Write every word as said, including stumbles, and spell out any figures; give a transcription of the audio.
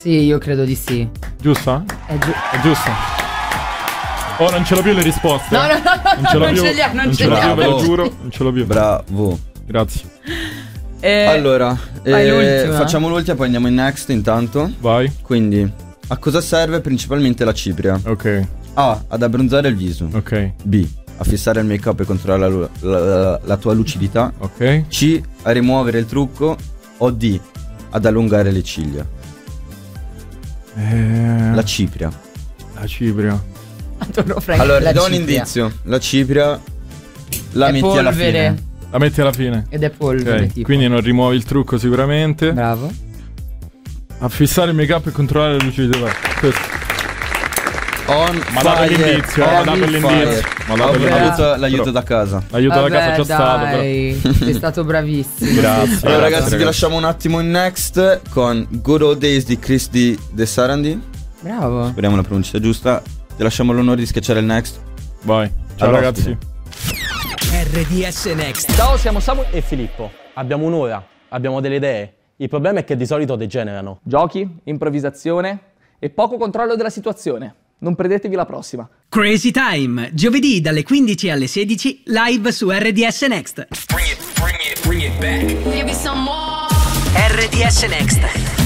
Sì, io credo di sì. Giusta? È, giu- È giusto. Oh, non ce l'ho più le risposte. No, no, no, non ce l'ho non più. ce li ha, non non ce ce l'ho li più, ha. ve lo giuro. Non ce l'ho più. Bravo. Grazie. Eh, Allora, vai, eh, l'ultima. facciamo l'ultima, poi andiamo in next intanto. Vai. Quindi, a cosa serve principalmente la cipria? Ok. A. Ad abbronzare il viso. Ok. B. A fissare il make up e controllare la, la, la, la tua lucidità. Ok. C. A rimuovere il trucco. O D. Ad allungare le ciglia. Eh, La cipria. la cipria. adoro Frank, Allora, la ti do un cipria. indizio. La cipria la È metti alla polvere. fine. La metti alla fine. Ed è polvere, Ok. tipo. Quindi non rimuovi il trucco sicuramente. Bravo. A fissare il make up e controllare le luci di questo. On Ma dato fire, l'indizio, on ma dato fire. l'indizio. Ma dato Ho l'indizio. avuto l'aiuto Però- da casa. L'aiuto da Vabbè, casa c'è stato, però. dai, sei stato bravissimo. Grazie. Allora Grazie, ragazzi, vi lasciamo un attimo in next con Good Old Days di Chris D. De Sarandi. Bravo. Speriamo la pronuncia giusta. Ti lasciamo l'onore di schiacciare il next. Vai. Ciao All'ospite. ragazzi. R D S Next. Ciao, siamo Samu e Filippo. Abbiamo un'ora, abbiamo delle idee. Il problema è che di solito degenerano. Giochi, improvvisazione e poco controllo della situazione. Non perdetevi la prossima. Crazy Time, giovedì dalle quindici alle sedici, live su R D S Next. R D S Next.